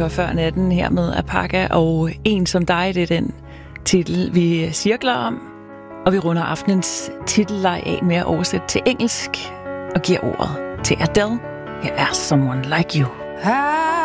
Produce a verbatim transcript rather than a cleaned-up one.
minutter før natten her med Apaka, og En som dig, det er den titel, vi cirkler om. Og vi runder aftenens titelleg af med at oversætte til engelsk og giver ordet til Adele. Her er Someone Like You.